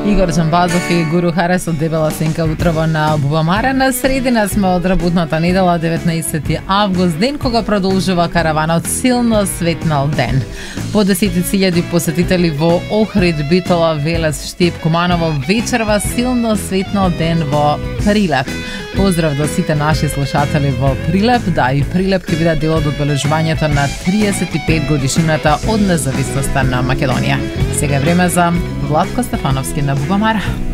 Игор Джамбазов и Гуру Харес од Дебела сенка утрово на Бубамара. На средина сме од работната недела, 19 август, ден кога продолжува караванот Силно светнал ден. По 10.000 посетители во Охрид, Битола, Велес, Штип, Куманово вечерва Силно светнал ден во Прилеп. Поздрав до сите наши слушатели во Прилеп. Да, и Прилеп ќе биде дел од одбележувањето на 35 годишнината од независноста на Македонија. Сега е време за Владко Стефановски на Бубамара.